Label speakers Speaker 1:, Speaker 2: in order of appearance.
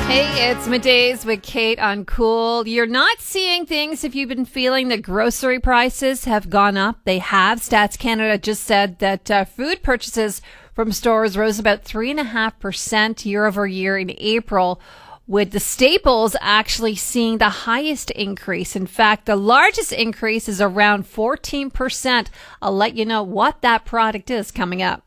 Speaker 1: Hey, it's Middays with Kate on Cool. You're not seeing things if you've been feeling that grocery prices have gone up. They have. Stats Canada just said that food purchases from stores rose about 3.5% year over year in April, with the staples actually seeing the highest increase. In fact, the largest increase is around 14%. I'll let you know what that product is coming up.